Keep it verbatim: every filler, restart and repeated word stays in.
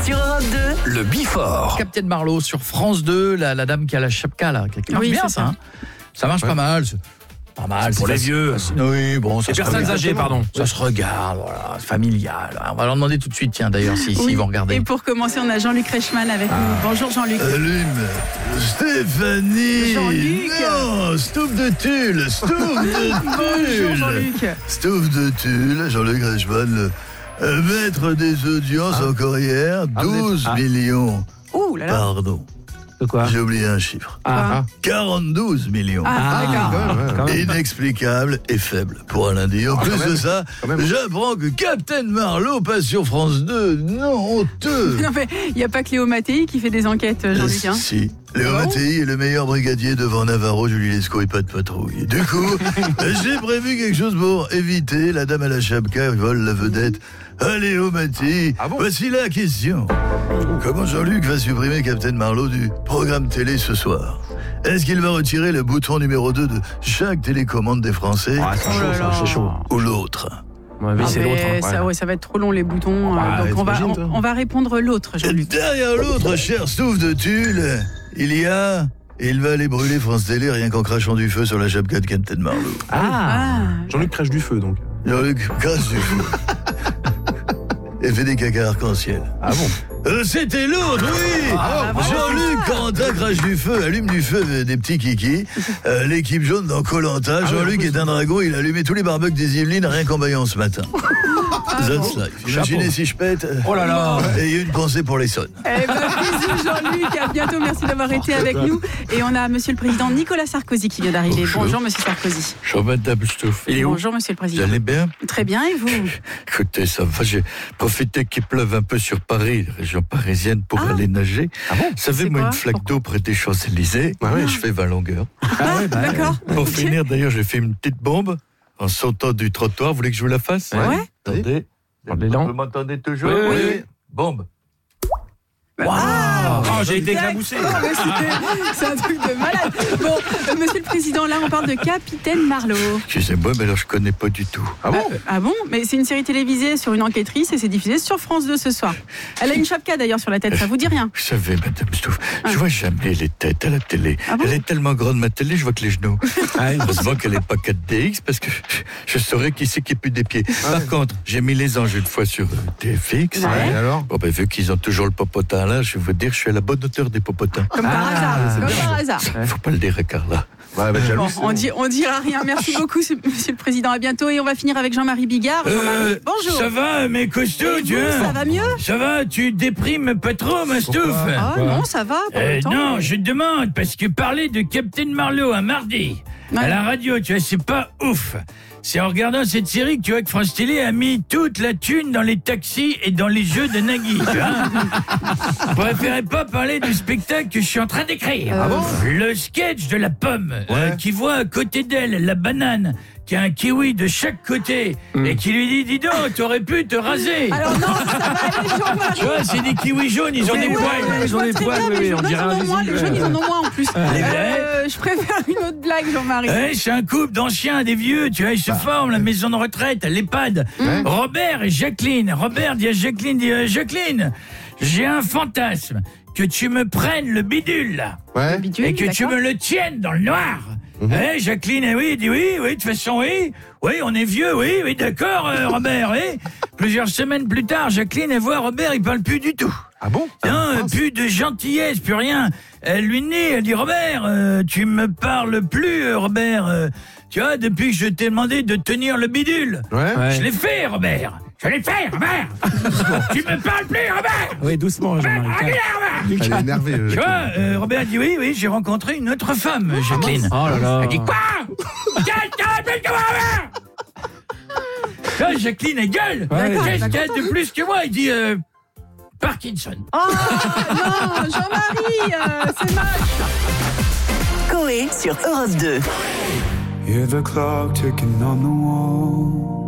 Sur Europe deux, le Before. Captain Marlowe sur France deux, la, la dame qui a la chapka là, qui marche oui, bien ça. ça. Hein. Ça marche ouais. pas mal. C'est pas mal. C'est pour les vieux. Oui, bon, ça les se personnes regarde. âgées, pardon. Ça se regarde, voilà, familial. On va leur demander tout de suite, tiens, d'ailleurs, si, oui. si vont regarder. Et pour commencer, on a Jean-Luc Reichmann avec ah. nous. Bonjour Jean-Luc. Allume. Stéphanie. Jean-Luc. Non, Stouff de tulle. Stouff de tulle. Bonjour Jean-Luc. Stouff de tulle. Jean-Luc Reichmann, le maître des audiences ah. encore hier. Ah, douze ah. millions. Ouh là là. Pardon. De quoi ? J'ai oublié un chiffre. Ah. quarante-deux millions. Ah, d'accord. Ah, inexplicable et faible pour un lundi. En ah, plus de ça, j'apprends que Captain Marlowe passe sur France deux. Non, honteux. Non mais il n'y a pas que Léo Mattei qui fait des enquêtes, Jean-Luc. Hein. Si. Léo oh. Mattei est le meilleur brigadier devant Navarro, Julie Lescaut et pas de patrouille. Du coup, j'ai prévu quelque chose pour éviter la dame à la chapka qui vole la vedette. Ah, Léo Mattei, ah bon voici la question. Comment Jean-Luc va supprimer Captain Marlowe du programme télé ce soir ? Est-ce qu'il va retirer le bouton numéro deux de chaque télécommande des Français ? Ah, c'est oh chaud, ça, c'est chaud. Ou l'autre ? Ouais, mais ah c'est l'autre. Hein. Ça, ouais, ça va être trop long les boutons. Ah, euh, donc on va, on, on va répondre l'autre, Jean-Luc. Et derrière l'autre, cher Stouff de tulle, il y a... Et il va aller brûler France Télé rien qu'en crachant du feu sur la chapka de Captain Marlowe. Ah, ah. Jean-Luc crache du feu, donc. Jean-Luc crache du feu. Et fait des caca arc-en-ciel. Ah bon euh, C'était l'autre, oui ah, ah, Jean-Luc, Corentin crache du feu, allume du feu des petits kikis. Euh, l'équipe jaune dans Koh-Lanta. Ah, Jean-Luc oui, est un dragon, il a allumé tous les barbecues des Yvelines rien qu'en baillant ce matin. Ah, That's bon. life. Imaginez si je pète. Oh là là. Et il y a une pensée pour les sonnes. Eh ben, bisous Jean-Luc, à bientôt, merci d'avoir été avec nous. Et on a Monsieur le Président Nicolas Sarkozy qui vient d'arriver. Bonjour, Bonjour Monsieur Sarkozy. Bonjour Madame Stouff. Bonjour Monsieur le Président. Vous allez bien ? Très bien, et vous ? Écoutez, ça va, j'ai profité qu'il pleuve un peu sur Paris, région parisienne, pour ah. aller nager. Ah bon ? Vous savez, moi, une flaque Pourquoi d'eau près des Champs-Élysées, ah ouais, je fais vingt longueurs. Ah ouais, bah, d'accord. Pour okay. finir, d'ailleurs, j'ai fait une petite bombe en sautant du trottoir. Vous voulez que je vous la fasse ? Ouais. ouais. Attendez. Vous m'entendez toujours ? Oui, oui, oui. Bombe. Waouh wow. Oh, j'ai été éclaboussé. C'est un truc de malade. Bon, euh, Monsieur le Président, là, on parle de Capitaine Marlowe. Excusez-moi, mais alors je connais pas du tout. Ah bon euh, Ah bon Mais c'est une série télévisée sur une enquêtrice et c'est diffusé sur France deux ce soir. Elle a une chapka d'ailleurs sur la tête, ça vous dit rien ? Vous savez, Madame Stouff, ah. je vois jamais les têtes à la télé. Ah bon ? Elle est tellement grande, ma télé, je vois que les genoux. Ah, heureusement qu'elle n'est pas quatre D X parce que je saurais qui c'est qui pue des pieds. Ah, Par ouais. contre, j'ai mis les anges une fois sur T F X. Ouais. Ouais. Alors bon, ben, vu qu'ils ont toujours le popotin là, je vais vous dire, je suis à la bonne hauteur des popotins. Comme par ah, hasard, comme par hasard. Faut pas le dire à Carla. Ouais, bah, bon, on, dit, on dira rien. Merci beaucoup, Monsieur le Président. À bientôt. Et on va finir avec Jean-Marie Bigard. Euh, Bonjour. Ça va, mes costauds, tu vois ? Ça va mieux ? Ça va, tu déprimes pas trop, ma Stouff ? Ah non, ça va. Euh, non, je te demande, parce que parler de Captain Marlowe un mardi, ouais. à la radio, tu vois, c'est pas ouf. C'est en regardant cette série que tu vois que France Télé a mis toute la thune dans les taxis et dans les jeux de Nagui. Tu vois. Je préférais pas parler du spectacle que je suis en train d'écrire. Ah bon ? Le sketch de la pomme ouais. euh, qui voit à côté d'elle la banane qui a un kiwi de chaque côté mmh. et qui lui dit, dis donc, t'aurais pu te raser. Alors non, ça va aller, Jean-Marie. Tu vois, c'est des kiwis jaunes, ils ont oui, des ouais, poils. Ouais, ils ont des poils, oui, on dirait un moins, les jaunes, ils en ont moins en plus. Euh, je préfère une autre blague, Jean-Marie. Ouais, c'est un couple d'anciens, des vieux, tu vois, ils se bah. forment, la maison de retraite, l'EHPAD. Mmh. Robert et Jacqueline. Robert dit à Jacqueline, dit à Jacqueline, j'ai un fantasme, que tu me prennes le bidule, là. Ouais. Le bidule, et que d'accord. tu me le tiennes dans le noir. Mmh. Eh, Jacqueline, eh oui, dit oui, oui, de toute façon, oui, oui, on est vieux, oui, oui, d'accord, euh, Robert, oui. Plusieurs semaines plus tard, Jacqueline, elle voit Robert, il parle plus du tout. Ah bon ? Non, ah, plus de gentillesse, plus rien. Elle lui dit, elle dit, Robert, euh, tu me parles plus, euh, Robert, euh, tu vois, depuis que je t'ai demandé de tenir le bidule. Ouais. Je l'ai fait, Robert. Je l'ai fait, Robert. Tu me parles plus, Robert. Oui, doucement, Jean-Marie. Elle est énervée. Tu vois, euh, Robert dit oui, oui, j'ai rencontré une autre femme, Jacqueline. Oh là là. Elle dit quoi ? Quelle que Robert ? Là, Jacqueline, elle gueule. Ouais, qu'est-ce qu'il y a de plus que moi ? Il dit euh, Parkinson. Oh non, Jean-Marie, euh, c'est moche. Coé sur Europe deux. Hear the clock ticking on the wall.